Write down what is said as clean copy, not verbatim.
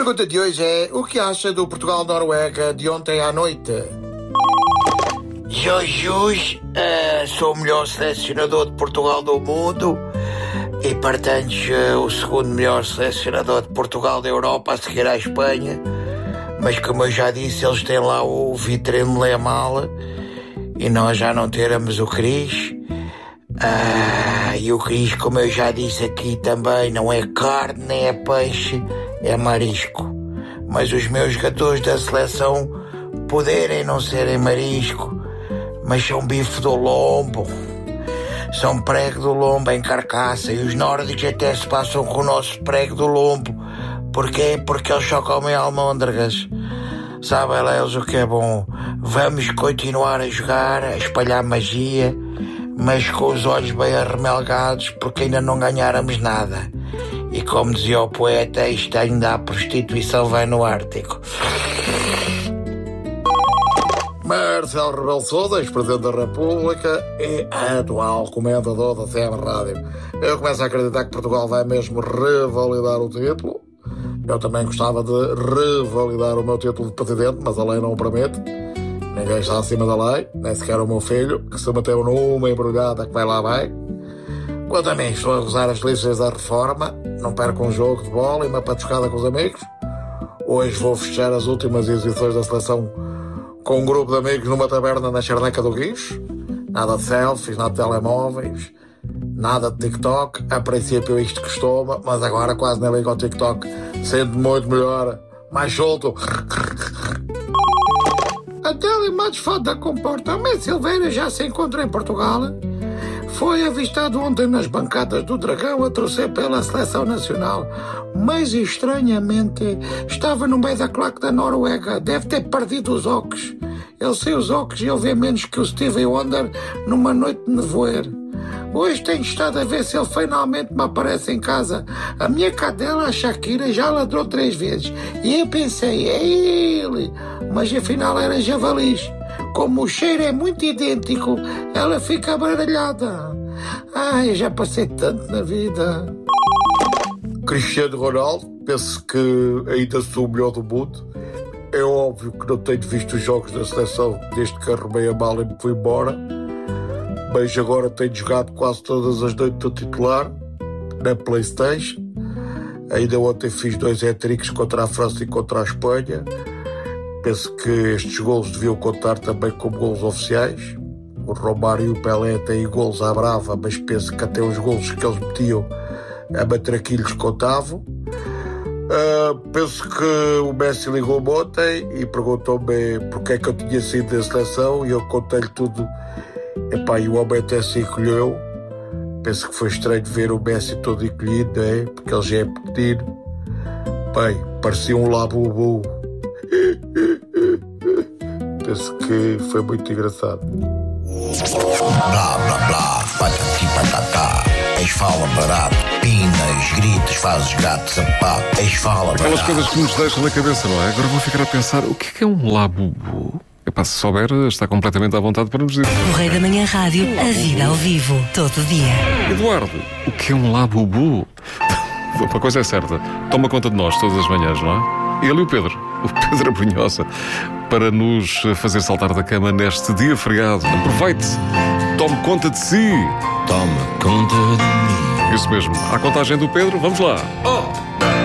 pergunta de hoje é: o que acha do Portugal-Noruega de ontem à noite? Jesus, sou o melhor selecionador de Portugal do mundo e, portanto, o segundo melhor selecionador de Portugal da Europa, a seguir à Espanha. Mas, como eu já disse, eles têm lá o Vitrine Lemal e nós já não teremos o Cris. E o Cris, como eu já disse aqui também, não é carne, nem é peixe, é marisco. Mas os meus jogadores da seleção poderem não serem marisco, mas são bife do lombo, são prego do lombo em carcaça, e os nórdicos até se passam com o nosso prego do lombo. Porquê? Porque eles só comem almôndegas. Sabem lá eles o que é bom. Vamos continuar a jogar, a espalhar magia, mas com os olhos bem arremelgados, porque ainda não ganháramos nada. E como dizia o poeta, isto ainda a prostituição vai no Ártico. Marcelo Rebelo de Sousa, ex-presidente da República e atual comentador da CM Rádio. Eu começo a acreditar que Portugal vai mesmo revalidar o título. Eu também gostava de revalidar o meu título de presidente, mas a lei não o permite. Ninguém está acima da lei, nem sequer o meu filho, que se meteu numa embrulhada que vai lá vai. Quanto a mim, estou a gozar as listas da reforma, não perco um jogo de bola e uma patuscada com os amigos. Hoje vou fechar as últimas exibições da seleção com um grupo de amigos numa taberna na Charneca do Guincho. Nada de selfies, nada de telemóveis, nada de TikTok. A princípio isto costuma, mas agora quase nem ligo ao TikTok. Sendo muito melhor, mais solto. A Telemates Foto da Comporta, o Messi Silveira já se encontra em Portugal. Foi avistado ontem nas bancadas do Dragão a torcer pela seleção nacional, mas estranhamente estava no meio da claque da Noruega. Deve ter perdido os óculos. Ele sem os óculos e ele vê menos que o Stevie Wonder numa noite de nevoeiro. Hoje tenho estado a ver se ele finalmente me aparece em casa. A minha cadela, a Shakira, já ladrou 3 vezes. E eu pensei, é ele. Mas afinal era javalis. Como o cheiro é muito idêntico, ela fica abaralhada. Ai, já passei tanto na vida. Cristiano Ronaldo, penso que ainda sou o melhor do mundo. É óbvio que não tenho visto os jogos da seleção desde que arrumei a mala e me fui embora. Mas agora tenho jogado quase todas as noites do titular na PlayStation. Ainda ontem fiz 2 hat-tricks contra a França e contra a Espanha. Penso que estes golos deviam contar também como golos oficiais. O Romário e o Pelé têm golos à brava, mas penso que até os golos que eles metiam a matraquilhos contavam. Penso que o Messi ligou-me ontem e perguntou-me porque é que eu tinha saído da seleção e eu contei-lhe tudo. E o homem até se encolheu. Penso que foi estranho ver o Messi todo encolhido, não é? Porque ele já é pequenino. Bem, parecia um labubu. Penso que foi muito engraçado. Blá, blá, blá, patati, patatá. Eis fala barato, pinas, gritos, fazes gato, sapato. Eis fala barato. Aquelas coisas que nos deixam na cabeça, não é? Agora vou ficar a pensar, o que é um labubu? Epá, se souber, está completamente à vontade para nos dizer. Correio da Manhã Rádio, a vida ao vivo, todo dia. Eduardo, o que é um labubu? Uma coisa é certa, toma conta de nós todas as manhãs, não é? Ele e o Pedro Abrunhosa, para nos fazer saltar da cama neste dia feriado. Aproveite, tome conta de si. Toma conta de mim. Isso mesmo, à contagem do Pedro, vamos lá. 1,